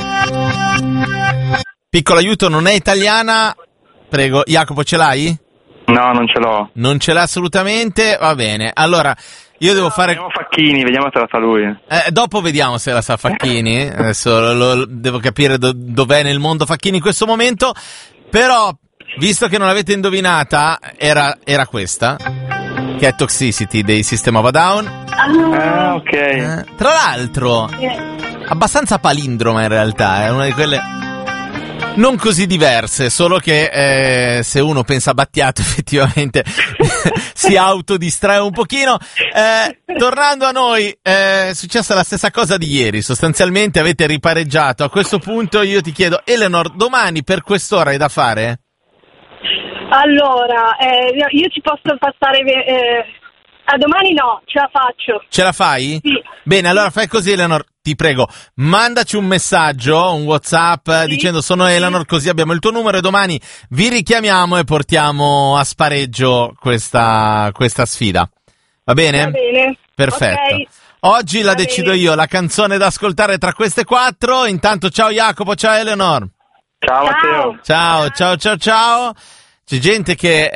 Piccolo aiuto, non è italiana. Prego, Jacopo, ce l'hai? No, non ce l'ho. Non ce l'ha assolutamente, va bene. Allora, io devo fare... Vediamo Facchini, vediamo se la sa lui. Dopo vediamo se la sa Facchini. Adesso devo capire dov'è nel mondo Facchini in questo momento. Però, visto che non l'avete indovinata, era questa, che è Toxicity dei System of a Down. Ah, ok. Tra l'altro, abbastanza palindroma in realtà, è una di quelle... non così diverse, solo che se uno pensa a Battiato effettivamente si autodistrae un pochino. Tornando a noi, è successa la stessa cosa di ieri, sostanzialmente avete ripareggiato. A questo punto io ti chiedo, Eleanor, domani per quest'ora hai da fare? Allora, io ci posso passare... a domani no, ce la faccio. Ce la fai? Sì. Bene, allora fai così, Eleanor, ti prego, mandaci un messaggio, un WhatsApp, dicendo sono Eleanor, così abbiamo il tuo numero e domani vi richiamiamo e portiamo a spareggio questa sfida. Va bene? Va bene. Perfetto. Okay. Oggi la decido io, la canzone da ascoltare tra queste 4. Intanto ciao Jacopo, ciao Eleanor. Ciao Matteo. Ciao. C'è gente che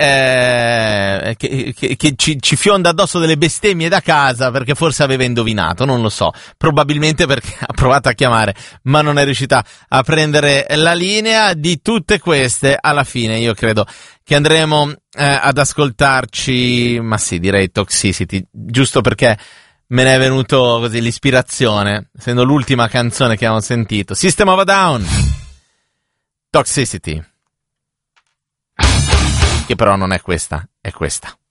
ci fionda addosso delle bestemmie da casa perché forse aveva indovinato, non lo so, probabilmente perché ha provato a chiamare ma non è riuscita a prendere la linea. Di tutte queste, alla fine io credo che andremo ad ascoltarci, ma sì, direi Toxicity, giusto perché me ne è venuto così l'ispirazione, essendo l'ultima canzone che abbiamo sentito. System of a Down, Toxicity. Che però non è questa, è questa.